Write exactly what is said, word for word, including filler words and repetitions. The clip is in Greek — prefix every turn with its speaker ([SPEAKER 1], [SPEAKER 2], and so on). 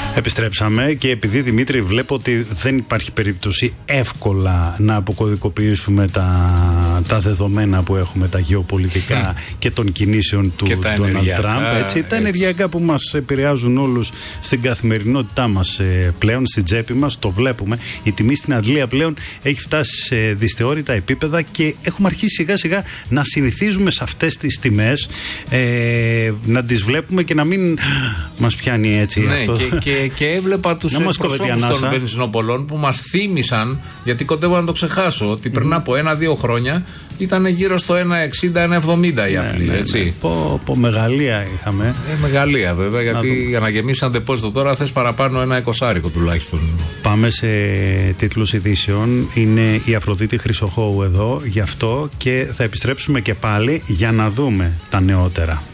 [SPEAKER 1] Επιστρέψαμε και επειδή, Δημήτρη, βλέπω ότι δεν υπάρχει περίπτωση εύκολα να αποκωδικοποιήσουμε τα, τα δεδομένα που έχουμε, τα γεωπολιτικά mm. και των κινήσεων του Ντόναλντ Τραμπ. Έτσι, έτσι. Τα ενεργειακά που μας επηρεάζουν όλους στην καθημερινότητά μας ε, πλέον, στην τσέπη μας, το βλέπουμε. Η τιμή στην Αντλία πλέον έχει φτάσει σε δυσθεώρητα επίπεδα και έχουμε αρχίσει σιγά σιγά να συνηθίζουμε σε αυτές τις τιμές, ε, να τις βλέπουμε και να μην μας πιάνει έτσι
[SPEAKER 2] ναι,
[SPEAKER 1] αυτό.
[SPEAKER 2] Και, και, και έβλεπα τους εκπροσώπους των βενζινοπολών που μας θύμισαν, γιατί κοντεύω να το ξεχάσω, ότι πριν mm. από ένα-δύο χρόνια ήταν γύρω στο ένα εξήντα ένα εβδομήντα η απλή, ναι, ναι, έτσι. Ναι.
[SPEAKER 1] Πω, πω, μεγαλεία είχαμε.
[SPEAKER 2] Ε, μεγαλεία βέβαια, γιατί να για να γεμίσει ένα ντεπόζιτο τώρα θες παραπάνω ένα εικοσάρικο τουλάχιστον.
[SPEAKER 1] Πάμε σε τίτλους ειδήσεων. Είναι η Αφροδίτη Χρυσοχώου εδώ, γι' αυτό και θα επιστρέψουμε και πάλι για να δούμε τα νεότερα.